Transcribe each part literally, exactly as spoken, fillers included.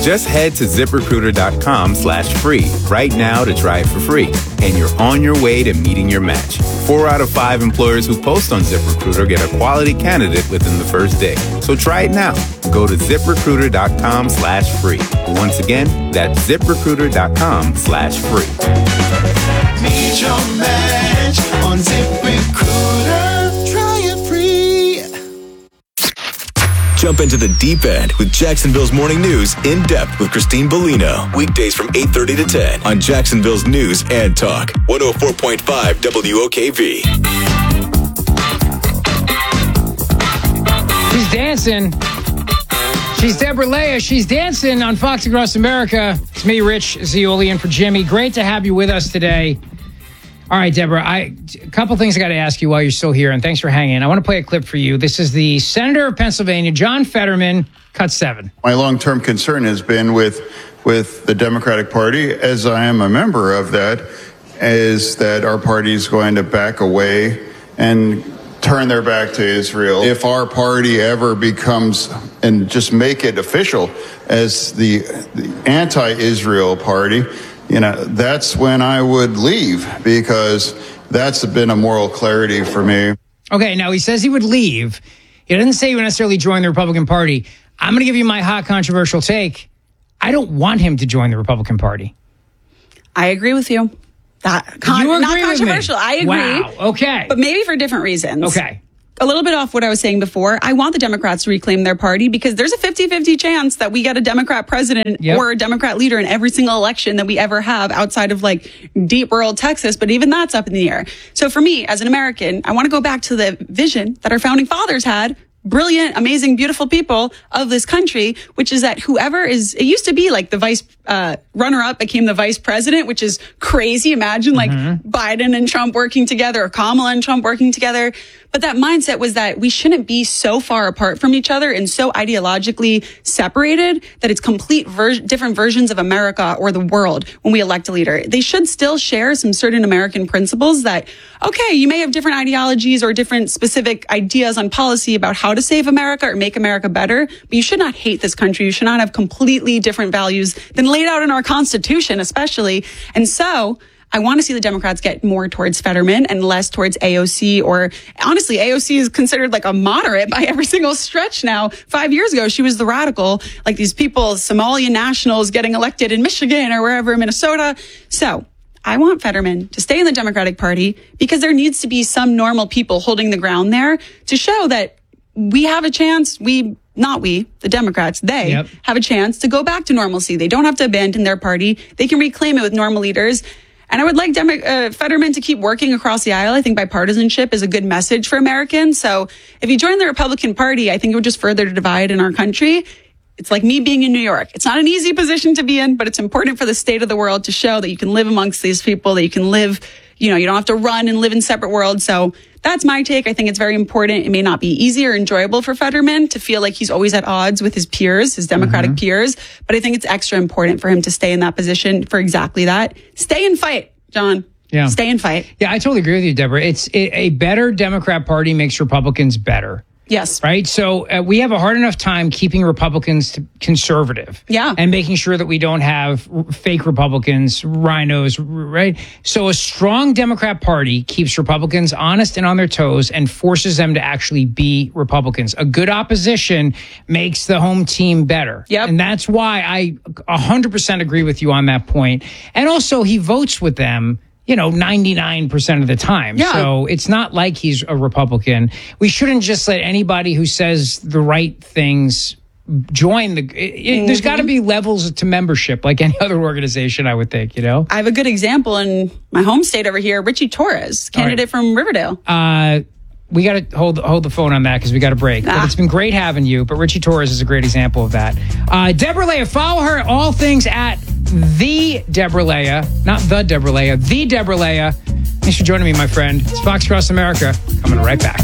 Just head to ZipRecruiter.com slash free right now to try it for free. And you're on your way to meeting your match. Four out of five employers who post on ZipRecruiter get a quality candidate within the first day. So try it now. Go to ZipRecruiter.com slash free. Once again, that's ZipRecruiter.com slash free. Meet your match on ZipRecruiter. Try it free. Jump into the deep end with Jacksonville's Morning News in depth with Christine Bellino. Weekdays from eight thirty to ten on Jacksonville's News and Talk. one oh four point five W O K V. She's dancing. She's Deborah Leah. She's dancing on Fox Across America. It's me, Rich Zeoli, and for Jimmy. Great to have you with us today. All right, Deborah, I, a couple things I got to ask you while you're still here, and thanks for hanging. I want to play a clip for you. This is the Senator of Pennsylvania, John Fetterman, cut seven. My long-term concern has been with with the Democratic Party, as I am a member of that, is that our party is going to back away and turn their back to Israel. If our party ever becomes, and just make it official as the, the anti-Israel party, you know, that's when I would leave, because that's been a moral clarity for me. Okay, now he says he would leave. He doesn't say he would necessarily join the Republican Party. I'm going to give you my hot controversial take. I don't want him to join the Republican Party. I agree with you. That con- you agree not with controversial. Me? I agree. Wow. Okay. But maybe for different reasons. Okay. A little bit off what I was saying before. I want the Democrats to reclaim their party because there's a fifty-fifty chance that we get a Democrat president yep. or a Democrat leader in every single election that we ever have outside of like deep rural Texas. But even that's up in the air. So for me, as an American, I want to go back to the vision that our founding fathers had. Brilliant, amazing, beautiful people of this country, which is that whoever is, it used to be like the vice uh, runner-up became the vice president, which is crazy. Imagine like mm-hmm. Biden and Trump working together or Kamala and Trump working together. But that mindset was that we shouldn't be so far apart from each other and so ideologically separated that it's complete ver- different versions of America or the world when we elect a leader. They should still share some certain American principles that, okay, you may have different ideologies or different specific ideas on policy about how to save America or make America better, but you should not hate this country. You should not have completely different values than laid out in our Constitution, especially. And so I want to see the Democrats get more towards Fetterman and less towards A O C, or honestly, A O C is considered like a moderate by every single stretch now. Five years ago, she was the radical, like these people, Somalian nationals getting elected in Michigan or wherever, in Minnesota. So I want Fetterman to stay in the Democratic Party because there needs to be some normal people holding the ground there to show that we have a chance. We, not we, the Democrats, they yep. have a chance to go back to normalcy. They don't have to abandon their party. They can reclaim it with normal leaders. And I would like Demo- uh, Fetterman to keep working across the aisle. I think bipartisanship is a good message for Americans. So if he joined the Republican Party, I think it would just further divide in our country. It's like me being in New York. It's not an easy position to be in, but it's important for the state of the world to show that you can live amongst these people, that you can live, you know, you don't have to run and live in separate worlds. So that's my take. I think it's very important. It may not be easy or enjoyable for Fetterman to feel like he's always at odds with his peers, his Democratic mm-hmm. peers. But I think it's extra important for him to stay in that position for exactly that. Stay and fight, John. Yeah. Stay and fight. Yeah, I totally agree with you, Deborah. It's it, a better Democrat Party makes Republicans better. Yes. Right. So uh, we have a hard enough time keeping Republicans to conservative. Yeah. And making sure that we don't have r- fake Republicans, rhinos. Right. So a strong Democrat Party keeps Republicans honest and on their toes and forces them to actually be Republicans. A good opposition makes the home team better. Yep. And that's why I one hundred percent agree with you on that point. And also he votes with them, you know, ninety-nine percent of the time. Yeah. So it's not like he's a Republican. We shouldn't just let anybody who says the right things join the... It, mm-hmm. There's got to be levels to membership like any other organization, I would think, you know? I have a good example in my home state over here, Richie Torres, candidate right. from Riverdale. Uh, we got to hold, hold the phone on that because we got a break. Ah. But it's been great having you. But Richie Torres is a great example of that. Uh, Deborah Leah, follow her all things at the Deborah Leah, not the Deborah Leah, the Deborah Leah. Thanks for joining me, my friend. It's Fox Across America. Coming right back.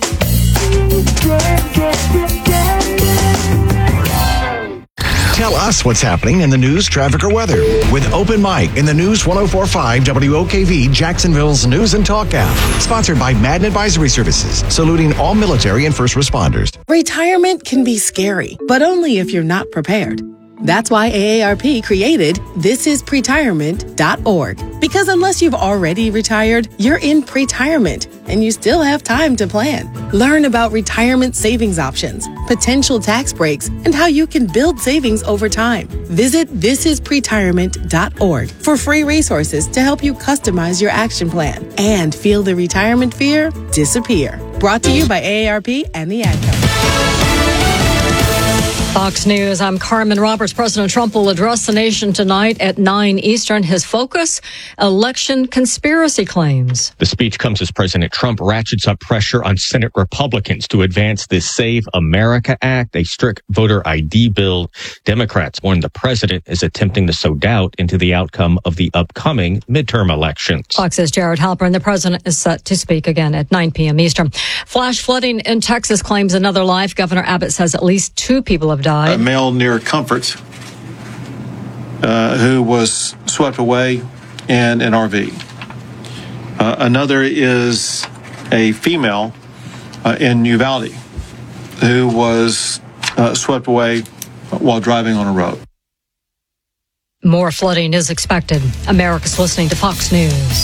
Tell plus what's happening in the news, traffic, or weather with Open Mic in the News one oh four point five W O K V Jacksonville's News and Talk app. Sponsored by Madden Advisory Services, saluting all military and first responders. Retirement can be scary, but only if you're not prepared. That's why A A R P created this is pretirement dot org. Because unless you've already retired, you're in pretirement and you still have time to plan. Learn about retirement savings options, potential tax breaks, and how you can build savings over time. Visit this is pretirement dot org for free resources to help you customize your action plan and feel the retirement fear disappear. Brought to you by A A R P and the Ad Company. Fox News, I'm Carmen Roberts. President Trump will address the nation tonight at nine Eastern. His focus, election conspiracy claims. The speech comes as President Trump ratchets up pressure on Senate Republicans to advance the Save America Act, a strict voter I D bill. Democrats warn the president is attempting to sow doubt into the outcome of the upcoming midterm elections. Fox's Jared Halpern. The president is set to speak again at nine p.m. Eastern. Flash flooding in Texas claims another life. Governor Abbott says at least two people have died. A male near Comfort uh, who was swept away in an R V. Uh, another is a female uh, in Uvalde who was uh, swept away while driving on a road. More flooding is expected. America's listening to Fox News.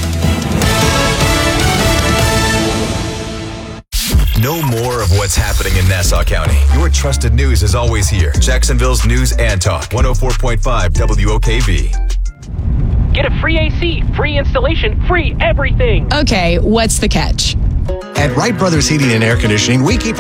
Know more of what's happening in Nassau County. Your trusted news is always here. Jacksonville's News and Talk. one oh four point five W O K V. Get a free A C, free installation, free everything. Okay, what's the catch? At Wright Brothers Heating and Air Conditioning, we keep